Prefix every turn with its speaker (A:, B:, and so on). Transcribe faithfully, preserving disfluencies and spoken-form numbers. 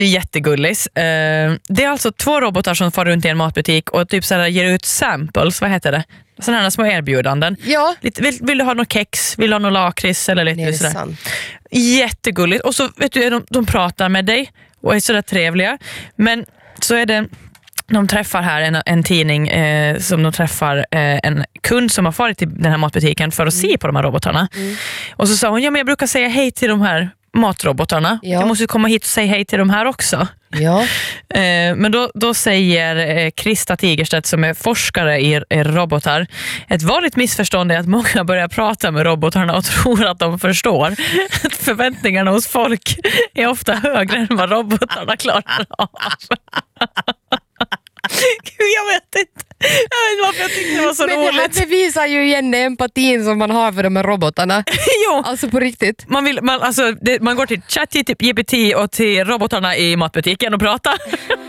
A: Det är jättegulligt. Uh, det är alltså två robotar som far runt i en matbutik och typ så här ger ut samples, vad heter det? Sådana här små erbjudanden.
B: Ja.
A: Lite, vill, vill du ha något kex? Vill du ha något lakrits? Eller lite
B: Nej,
A: sådär.
B: sant.
A: Jättegulligt. Och så vet du, de, de pratar med dig och är sådär trevliga. Men så är det, de träffar här en, en tidning eh, som de träffar eh, en kund som har farit till den här matbutiken för att mm. se på de här robotarna. Mm. Och så sa hon, ja men jag brukar säga hej till de här matrobotarna. Ja. Jag måste komma hit och säga hej till de här också.
B: Ja.
A: eh, men då, då säger eh, Krista Tigerstedt som är forskare i, i robotar, ett vanligt missförstånd är att många börjar prata med robotarna och tror att de förstår. Att förväntningarna hos folk är ofta högre än vad robotarna klarar av. Gud, jag vet inte. Jag vet inte varför jag tyckte det var så
B: men
A: roligt.
B: Men det här bevisar ju igen empatin som man har för de här robotarna.
A: Jo.
B: Alltså på riktigt.
A: Man, vill, man, alltså, det, man går till ChatGPT och till robotarna i matbutiken och pratar.